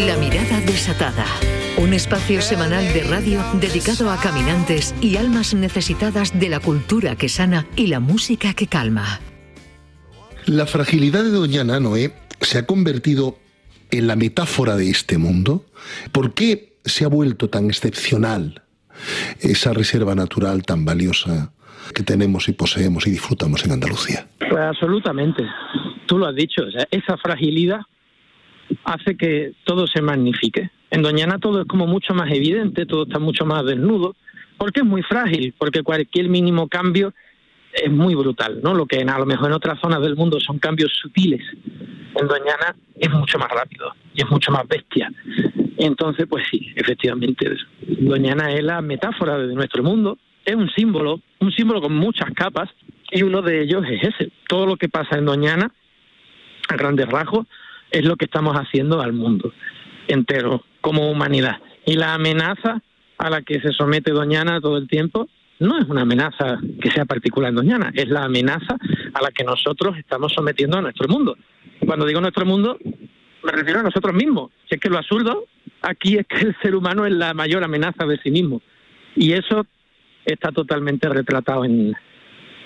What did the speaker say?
La mirada desatada. Un espacio semanal de radio dedicado a caminantes y almas necesitadas de la cultura que sana y la música que calma. La fragilidad de Doñana, Noé, se ha convertido en la metáfora de este mundo. ¿Por qué se ha vuelto tan excepcional esa reserva natural tan valiosa que tenemos y poseemos y disfrutamos en Andalucía? Pues absolutamente. Tú lo has dicho, o sea, esa fragilidad hace que todo se magnifique. En Doñana todo es como mucho más evidente, todo está mucho más desnudo, porque es muy frágil, porque cualquier mínimo cambio es muy brutal, ¿no? Lo que a lo mejor en otras zonas del mundo son cambios sutiles, en Doñana es mucho más rápido y es mucho más bestia. Entonces, pues sí, efectivamente, Doñana es la metáfora de nuestro mundo, es un símbolo con muchas capas, y uno de ellos es ese. Todo lo que pasa en Doñana, a grandes rasgos, es lo que estamos haciendo al mundo entero, como humanidad. Y la amenaza a la que se somete Doñana todo el tiempo no es una amenaza que sea particular en Doñana, es la amenaza a la que nosotros estamos sometiendo a nuestro mundo. Cuando digo nuestro mundo, me refiero a nosotros mismos. Si es que lo absurdo aquí es que el ser humano es la mayor amenaza de sí mismo. Y eso está totalmente retratado en